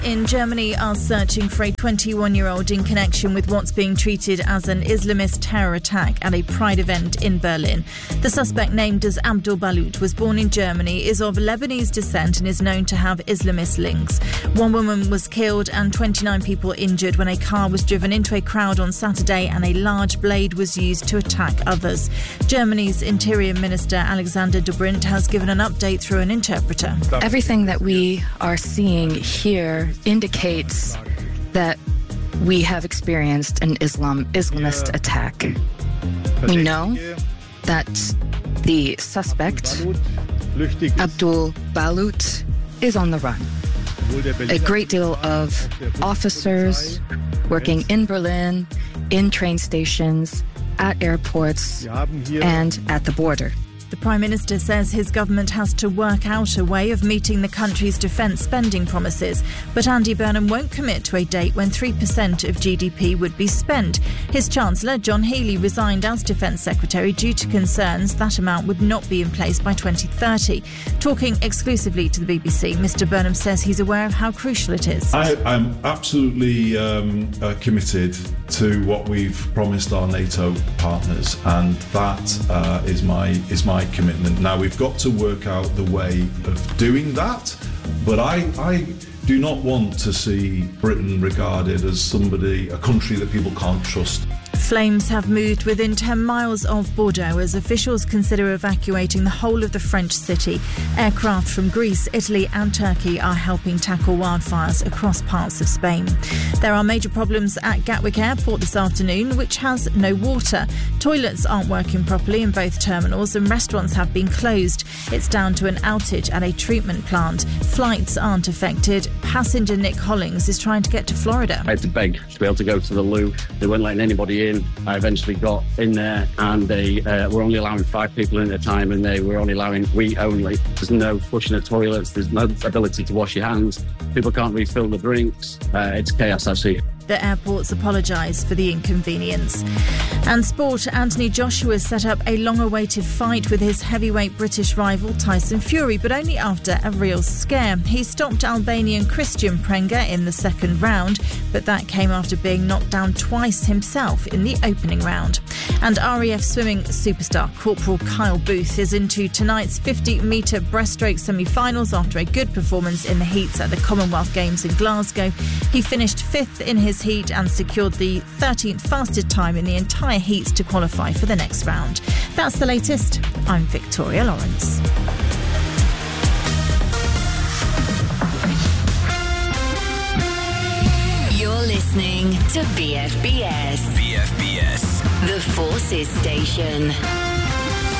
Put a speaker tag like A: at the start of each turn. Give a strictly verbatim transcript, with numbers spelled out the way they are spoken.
A: in Germany are searching for a twenty-one-year-old in connection with what's being treated as an Islamist terror attack at a Pride event in Berlin. The suspect, named as Abdul Balut, was born in Germany, is of Lebanese descent and is known to have Islamist links. One woman was killed and twenty-nine people injured when a car was driven into a crowd on Saturday and a large blade was used to attack others. Germany's Interior Minister Alexander Dobrindt has given an update through an interpreter.
B: Everything that we are seeing here indicates that we have experienced an Islam Islamist attack. We know that the suspect, Abdul Balut, is on the run. A great deal of officers working in Berlin, in train stations, at airports, and at the border.
A: The Prime Minister says his government has to work out a way of meeting the country's defence spending promises, but Andy Burnham won't commit to a date when three percent of G D P would be spent. His Chancellor, John Healey, resigned as Defence Secretary due to concerns that amount would not be in place by twenty thirty. Talking exclusively to the B B C, Mr Burnham says he's aware of how crucial it is.
C: I, I'm absolutely um, uh, committed to what we've promised our NATO partners, and that uh, is my is my commitment. Now, we've got to work out the way of doing that, but I, I do not want to see Britain regarded as somebody, a country that people can't trust.
A: Flames have moved within ten miles of Bordeaux as officials consider evacuating the whole of the French city. Aircraft from Greece, Italy and Turkey are helping tackle wildfires across parts of Spain. There are major problems at Gatwick Airport this afternoon, which has no water. Toilets aren't working properly in both terminals and restaurants have been closed. It's down to an outage at a treatment plant. Flights aren't affected. Passenger Nick Hollings is trying to get to Florida.
D: I had to beg to be able to go to the loo. They weren't letting anybody in. I eventually got in there and they uh, were only allowing five people in at a time, and they were only allowing we only. There's no flushing of toilets, there's no ability to wash your hands, people can't refill the drinks. Uh, it's chaos, actually.
A: The airports apologise for the inconvenience. And sport, Anthony Joshua set up a long-awaited fight with his heavyweight British rival Tyson Fury, but only after a real scare. He stopped Albanian Christian Prenga in the second round, but that came after being knocked down twice himself in the opening round. And R A F swimming superstar Corporal Kyle Booth is into tonight's fifty metre breaststroke semi-finals after a good performance in the heats at the Commonwealth Games in Glasgow. He finished fifth in his heat and secured the thirteenth fastest time in the entire heats to qualify for the next round. That's the latest. I'm Victoria Lawrence.
E: You're listening to B F B S.
F: B F B S.
E: The Forces Station.